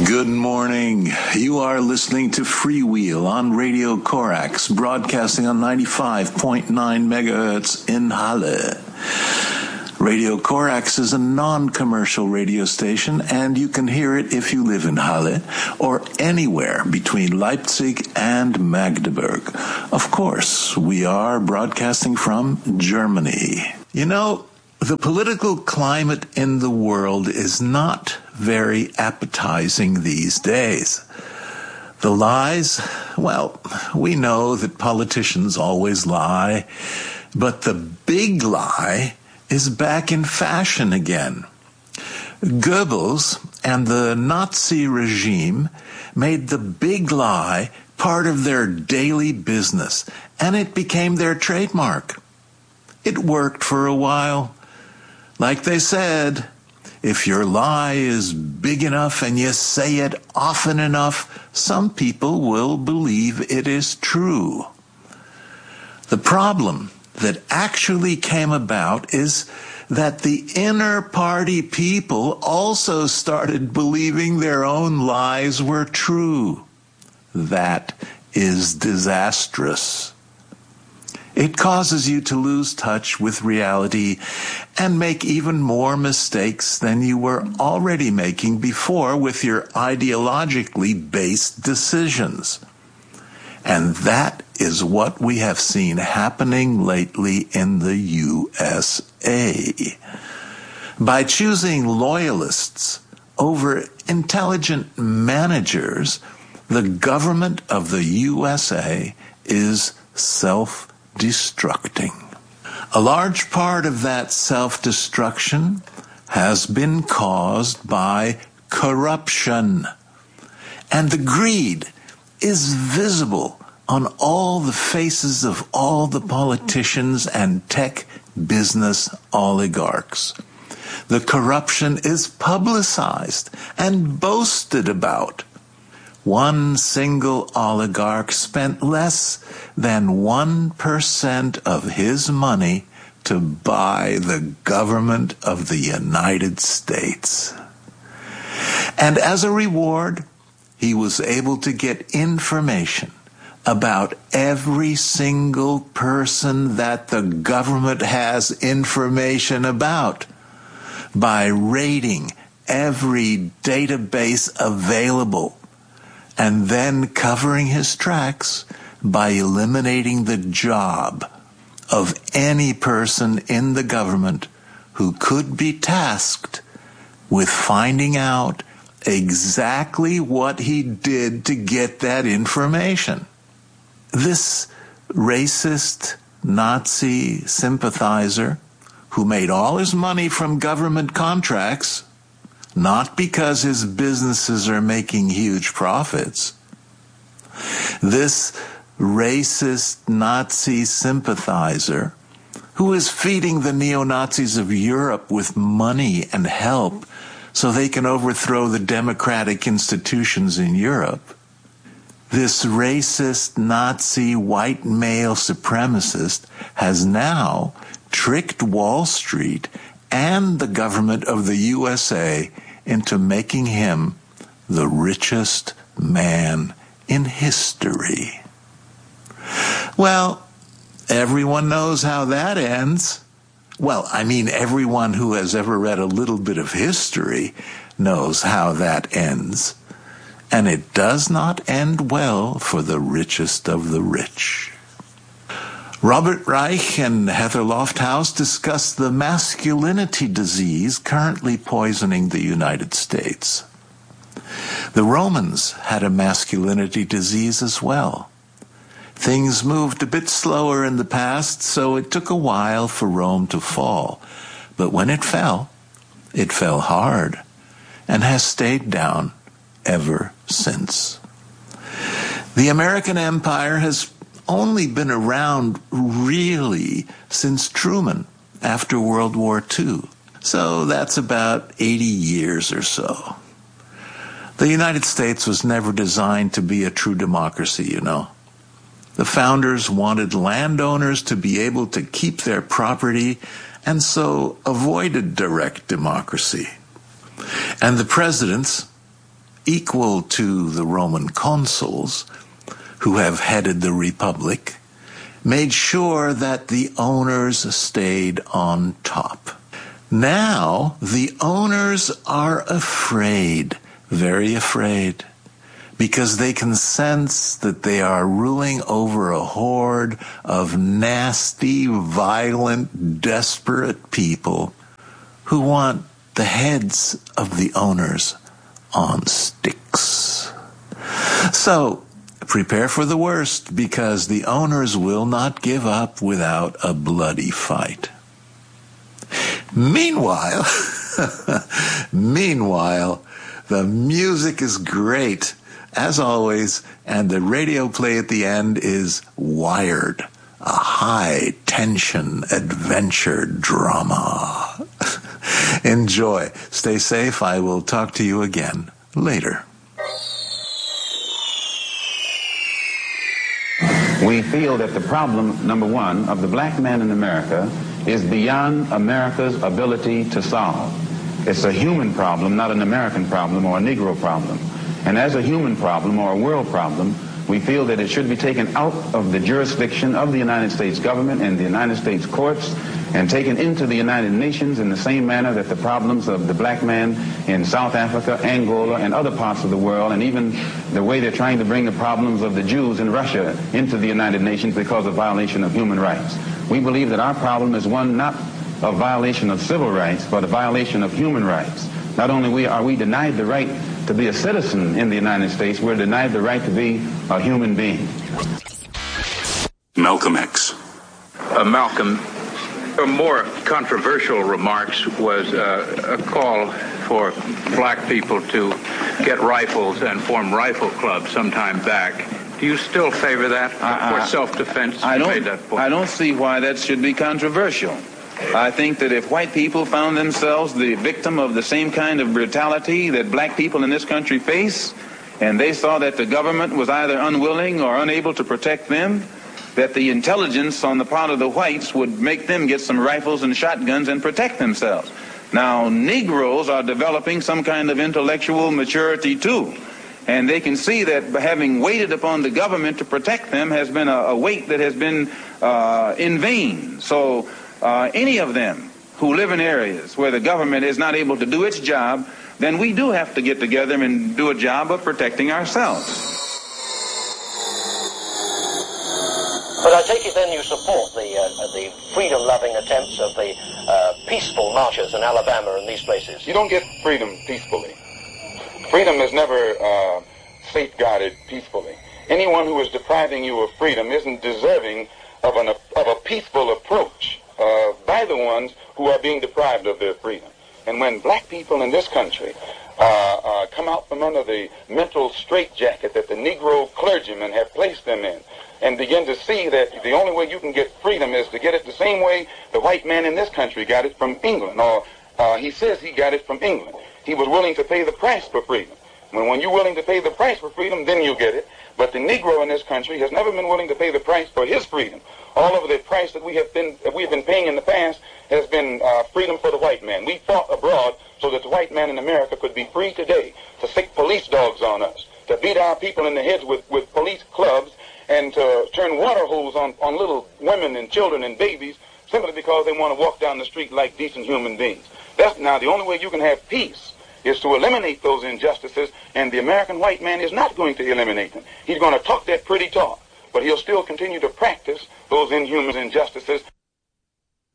Good morning. You are listening to Freewheel on Radio Corax, broadcasting on 95.9 megahertz in Halle. Radio Corax is a non-commercial radio station, and you can hear it if you live in Halle or anywhere between Leipzig and Magdeburg. Of course, we are broadcasting from Germany. You know, the political climate in the world is not very appetizing these days. The lies, well, we know that politicians always lie, but the big lie is back in fashion again. Goebbels and the Nazi regime made the big lie part of their daily business, and it became their trademark. It worked for a while. Like they said, if your lie is big enough and you say it often enough, some people will believe it is true. The problem that actually came about is that the inner party people also started believing their own lies were true. That is disastrous. It causes you to lose touch with reality and make even more mistakes than you were already making before with your ideologically based decisions. And that is what we have seen happening lately in the USA. By choosing loyalists over intelligent managers, the government of the USA is self-destructing. A large part of that self-destruction has been caused by corruption. And the greed is visible on all the faces of all the politicians and tech business oligarchs. The corruption is publicized and boasted about. One single oligarch spent less than 1% of his money to buy the government of the United States. And as a reward, he was able to get information about every single person that the government has information about by raiding every database available and then covering his tracks by eliminating the job of any person in the government who could be tasked with finding out exactly what he did to get that information. This racist Nazi sympathizer who made all his money from government contracts, not because his businesses are making huge profits. This racist Nazi sympathizer who is feeding the neo-Nazis of Europe with money and help so they can overthrow the democratic institutions in Europe. This racist Nazi white male supremacist has now tricked Wall Street and the government of the USA into making him the richest man in history. Well, everyone knows how that ends. Well, I mean, everyone who has ever read a little bit of history knows how that ends. And it does not end well for the richest of the rich. Robert Reich and Heather Lofthouse discuss the masculinity disease currently poisoning the United States. The Romans had a masculinity disease as well. Things moved a bit slower in the past, so it took a while for Rome to fall. But when it fell hard and has stayed down ever since. The American empire has only been around really since Truman after World War II. So that's about 80 years or so. The United States was never designed to be a true democracy, you know. The founders wanted landowners to be able to keep their property and so avoided direct democracy. And the presidents, equal to the Roman consuls who have headed the Republic, made sure that the owners stayed on top. Now, the owners are afraid, very afraid, because they can sense that they are ruling over a horde of nasty, violent, desperate people who want the heads of the owners on sticks. So, prepare for the worst, because the owners will not give up without a bloody fight. Meanwhile, the music is great, as always, and the radio play at the end is Wired, a high-tension adventure drama. Enjoy. Stay safe. I will talk to you again later. We feel that the problem, number one, of the black man in America is beyond America's ability to solve. It's a human problem, not an American problem or a Negro problem. And as a human problem or a world problem, we feel that it should be taken out of the jurisdiction of the United States government and the United States courts and taken into the United Nations in the same manner that the problems of the black man in South Africa, Angola, and other parts of the world, and even the way they're trying to bring the problems of the Jews in Russia into the United Nations because of violation of human rights. We believe that our problem is one not of violation of civil rights, but a violation of human rights. Not only are we denied the right to be a citizen in the United States, we're denied the right to be a human being. Malcolm X. Malcolm, more controversial remarks was a call for black people to get rifles and form rifle clubs sometime back. Do you still favor that for self-defense? I don't see why that should be controversial. I think that if white people found themselves the victim of the same kind of brutality that black people in this country face, and they saw that the government was either unwilling or unable to protect them, that the intelligence on the part of the whites would make them get some rifles and shotguns and protect themselves. Now, Negroes are developing some kind of intellectual maturity too, and they can see that having waited upon the government to protect them has been a wait that has been in vain. So any of them who live in areas where the government is not able to do its job, then we do have to get together and do a job of protecting ourselves. But I take it then you support the freedom-loving attempts of the peaceful marchers in Alabama and these places. You don't get freedom peacefully. Freedom is never safeguarded peacefully. Anyone who is depriving you of freedom isn't deserving of a peaceful approach by the ones who are being deprived of their freedom. And when black people in this country come out from under the mental straitjacket that the Negro clergymen have placed them in, and begin to see that the only way you can get freedom is to get it the same way the white man in this country got it from England, or he says he got it from England. He was willing to pay the price for freedom. When you're willing to pay the price for freedom, then you get it. But the Negro in this country has never been willing to pay the price for his freedom. All of the price that we have been paying in the past has been freedom for the white man. We fought abroad so that the white man in America could be free today to sick police dogs on us, to beat our people in the heads with police clubs, and to turn water hose on little women and children and babies simply because they want to walk down the street like decent human beings. Now the only way you can have peace is to eliminate those injustices, and the American white man is not going to eliminate them. He's going to talk that pretty talk, but he'll still continue to practice those inhuman injustices.